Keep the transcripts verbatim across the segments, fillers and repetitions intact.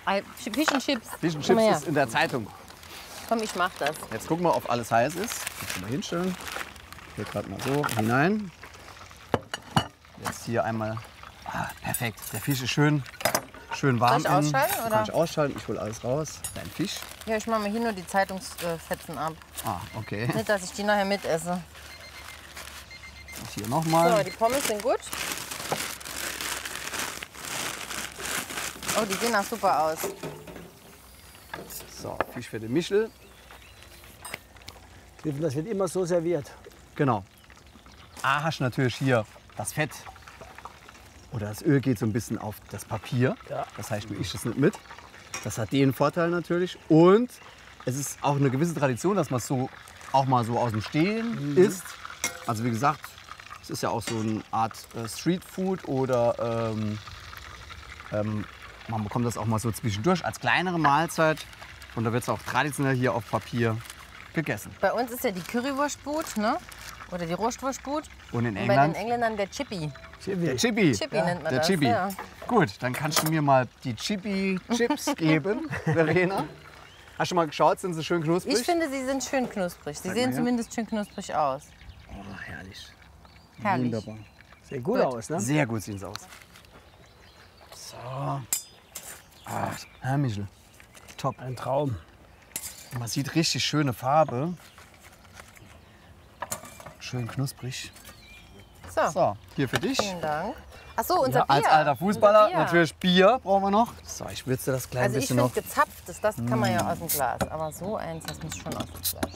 Fish and Chips. Fish and Komm Chips her. ist in der Zeitung. Komm, ich mach das. Jetzt gucken wir, ob alles heiß ist. Jetzt mal hinstellen. Hier gerade mal so hinein. Jetzt hier einmal. Ah, perfekt. Der Fisch ist schön, schön warm. Soll ich ausschalten, oder? Kann ich ausschalten. Ich hole alles raus. Dein Fisch. Ja, ich mache mir hier nur die Zeitungsfetzen ab. Ah, okay. Nicht, dass ich die nachher mitesse. Und hier nochmal. So, die Pommes sind gut. Oh, die sehen auch super aus. So, Fisch für den Michel. Das wird immer so serviert. Genau. Ah, hast natürlich hier das Fett. Oder das Öl geht so ein bisschen auf das Papier. Ja. Das heißt, du ischst es nicht mit. Das hat den Vorteil natürlich. Und es ist auch eine gewisse Tradition, dass man es so auch mal so aus dem Stehen isst. Also wie gesagt, es ist ja auch so eine Art äh, Streetfood oder ähm, ähm, man bekommt das auch mal so zwischendurch als kleinere Mahlzeit. Und da wird es auch traditionell hier auf Papier gegessen. Bei uns ist ja die Currywurstbrut, ne? Oder die Rostwurstbrut. Und in Und bei England den Engländern der Chippy. der Chippy. Chippy nennt man Der das. Chippy. Ja. Gut, dann kannst du mir mal die Chippy-Chips geben, Verena. Hast du mal geschaut, sind sie schön knusprig? Ich finde, sie sind schön knusprig. Sie Zeig sehen mal her. zumindest schön knusprig aus. Oh, herrlich. Herrlich. Wunderbar. Sieht gut, Gut. aus, ne? Sehr gut sehen sie aus. So. Ah, Herr Michel, top. Ein Traum. Man sieht richtig schöne Farbe. Schön knusprig. So, So, hier für dich. vielen Dank. Ach so, unser Ja, Bier. als alter Fußballer Unser Bier. natürlich Bier brauchen wir noch. So, ich würze das klein Also ich bisschen finde noch. gezapftes, das kann man ja aus dem Glas. Aber so eins, das muss schon aus dem Glas.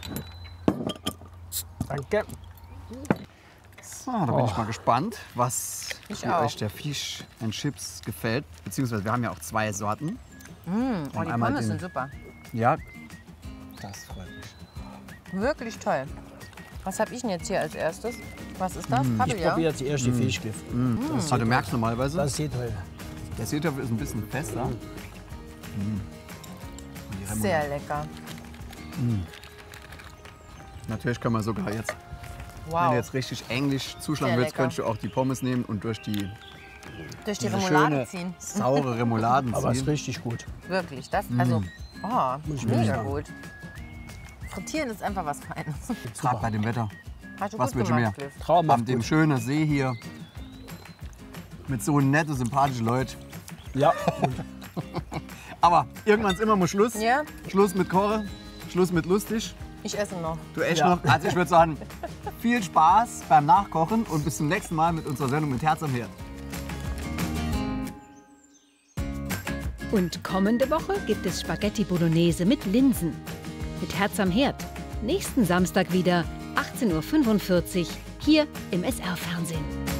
Danke. So, da bin ich mal gespannt, was Ich wie auch. euch der Fish and Chips gefällt. Beziehungsweise wir haben ja auch zwei Sorten. Oh, die einmal Pommes den- sind super. Ja, das freut mich. Wirklich toll. Was habe ich denn jetzt hier als erstes? Was ist das? Ich Kabeljau? probiere jetzt erst die Fischgift. Ah, du merkst normalerweise, Das sieht toll. der Seetopf ist ein bisschen fester. Mm. Und die Remoulade. Sehr lecker. Natürlich können wir sogar jetzt, wenn Wow. du jetzt richtig englisch zuschlagen Sehr willst, lecker. könntest du auch die Pommes nehmen und durch die Durch die diese Remoulade schöne, ziehen. saure Remouladen Aber es ist ziehen. richtig gut. Wirklich. Das, also, oh, ich mega sagen. gut. Frittieren ist einfach was Feines. Gerade bei dem Wetter. Hast du Was gut willst du gemacht, mehr? Cliff. Traumhaft An dem gut. schönen See hier. Mit so nette, sympathische Leuten. Ja, Aber irgendwann ist immer mal Schluss. Ja, Schluss mit Koche, Schluss mit lustig. ich esse noch. Du echt Ja. noch. Also ich würde sagen, viel Spaß beim Nachkochen und bis zum nächsten Mal mit unserer Sendung mit Herz am Herd. Und kommende Woche gibt es Spaghetti Bolognese mit Linsen. Mit Herz am Herd. Nächsten Samstag wieder achtzehn Uhr fünfundvierzig hier im S R-Fernsehen.